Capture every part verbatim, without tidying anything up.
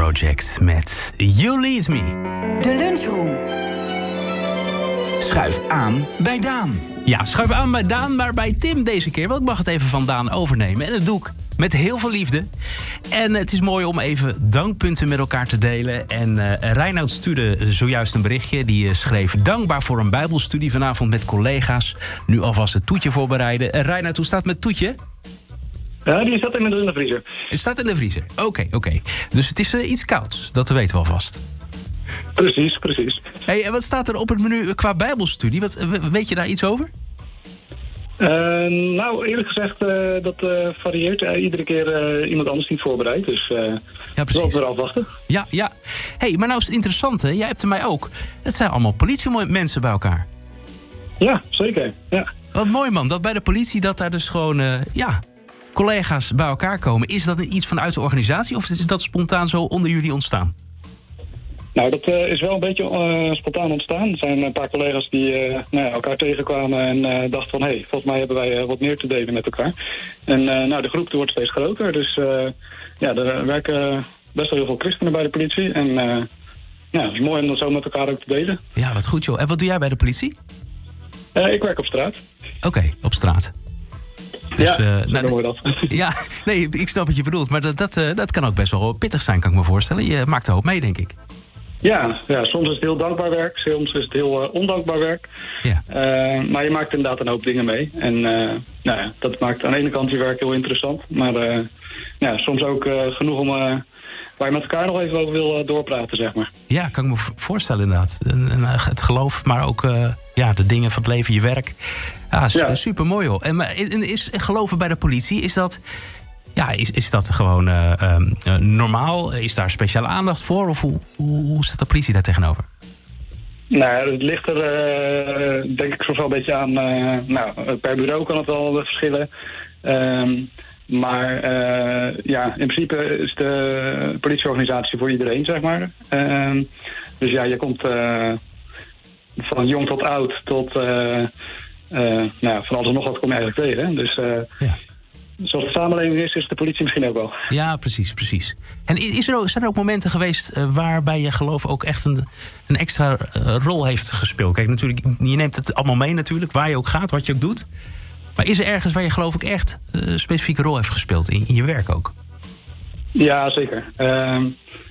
Project met You Lead Me. De Lunchroom. Schuif aan bij Daan. Ja, schuif aan bij Daan, maar bij Tim deze keer. Want ik mag het even van Daan overnemen. En dat doe ik met heel veel liefde. En het is mooi om even dankpunten met elkaar te delen. En uh, Reinoud stuurde zojuist een berichtje. Die uh, schreef: dankbaar voor een bijbelstudie vanavond met collega's. Nu alvast het toetje voorbereiden. Uh, Reinoud, hoe staat het met toetje? Ja, die staat inmiddels in de vriezer. Het staat in de vriezer. Oké, okay, oké. Okay. Dus het is uh, iets kouds. Dat weten we alvast. Precies, precies. Hey, en wat staat er op het menu qua bijbelstudie? Wat, weet je daar iets over? Uh, nou, eerlijk gezegd, uh, dat uh, varieert. Uh, iedere keer uh, iemand anders die het voorbereidt. Dus uh, ja, precies. We eraf wachten. Ja, ja. Hey, maar nou is het interessante. Jij hebt er mij ook. Het zijn allemaal politiemensen bij elkaar. Ja, zeker. Ja. Wat mooi, man. Dat bij de politie dat daar dus gewoon... Uh, ja, collega's bij elkaar komen. Is dat iets vanuit de organisatie of is dat spontaan zo onder jullie ontstaan? Nou, dat uh, is wel een beetje uh, spontaan ontstaan. Er zijn een paar collega's die uh, nou ja, elkaar tegenkwamen en uh, dachten van... hé, hey, volgens mij hebben wij uh, wat meer te delen met elkaar. En uh, nou, de groep wordt steeds groter. Dus uh, ja, er werken best wel heel veel christenen bij de politie. En uh, ja, het is mooi om dat zo met elkaar ook te delen. Ja, wat goed joh. En wat doe jij bij de politie? Uh, ik werk op straat. Oké, okay, op straat. Dus, ja, uh, nou, doen we dat. Ja, nee, ik snap wat je bedoelt. Maar dat, dat, uh, dat kan ook best wel pittig zijn, kan ik me voorstellen. Je maakt er hoop mee, denk ik. Ja, ja, soms is het heel dankbaar werk, soms is het heel uh, ondankbaar werk. Ja. Uh, maar je maakt inderdaad een hoop dingen mee. En uh, nou ja, dat maakt aan de ene kant je werk heel interessant. Maar uh, ja, soms ook uh, genoeg om, uh, waar je met elkaar nog even over wil uh, doorpraten, zeg maar. Ja, kan ik me voorstellen inderdaad. En, en, het geloof, maar ook uh, ja, de dingen van het leven, je werk. Ja, ja. Super mooi hoor. En, maar is geloven bij de politie, is dat... Ja, is, is dat gewoon uh, uh, normaal? Is daar speciale aandacht voor? Of hoe, hoe, hoe staat de politie daar tegenover? Nou, het ligt er uh, denk ik soms wel een beetje aan. Uh, nou, per bureau kan het wel verschillen. Um, maar uh, ja, in principe is de politieorganisatie voor iedereen, zeg maar. Um, dus ja, je komt uh, van jong tot oud tot... Uh, uh, nou, van alles en nog wat kom je eigenlijk tegen. Dus... Uh, ja. Zoals de samenleving is, is de politie misschien ook wel. Ja, precies, precies. En is er ook, zijn er ook momenten geweest uh, waarbij je geloof ook echt een, een extra uh, rol heeft gespeeld? Kijk, natuurlijk, je neemt het allemaal mee natuurlijk, waar je ook gaat, wat je ook doet. Maar is er ergens waar je geloof ik echt uh, een specifieke rol heeft gespeeld in, in je werk ook? Ja, zeker. Uh,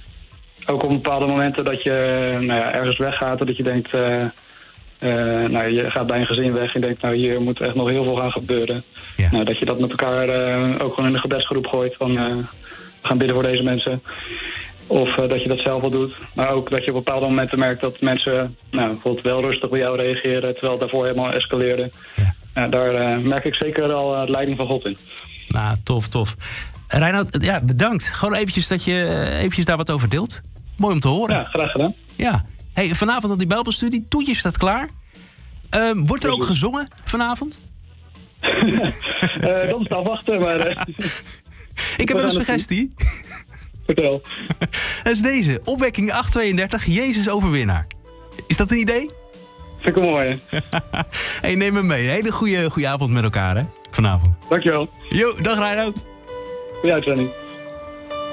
ook op bepaalde momenten dat je nou ja, ergens weggaat en dat je denkt... Uh, Uh, nou, je gaat bij een gezin weg en denkt, nou, hier moet echt nog heel veel gaan gebeuren. Ja. Nou, dat je dat met elkaar uh, ook gewoon in een gebedsgroep gooit van uh, we gaan bidden voor deze mensen. Of uh, dat je dat zelf wel doet. Maar ook dat je op bepaalde momenten merkt dat mensen nou, bijvoorbeeld wel rustig bij jou reageren, terwijl het daarvoor helemaal escaleerde. Ja. Uh, daar uh, merk ik zeker al uh, de leiding van God in. Nou, tof, tof. Reinoud, ja, bedankt. Gewoon eventjes dat je uh, eventjes daar wat over deelt. Mooi om te horen. Ja, graag gedaan. Ja. Hey, vanavond op die bijbelstudie, toetje staat klaar. Uh, wordt er ook gezongen vanavond? uh, dat is afwachten, maar... Uh, ik heb een suggestie. Vertel. Dat is deze. Opwekking acht tweeëndertig, Jezus overwinnaar. Is dat een idee? Vind ik mooi. Hey, neem me mee. Hele goede, goede avond met elkaar, hè? Vanavond. Dankjewel. Jo, dag Reinoud. Goeie uitzending.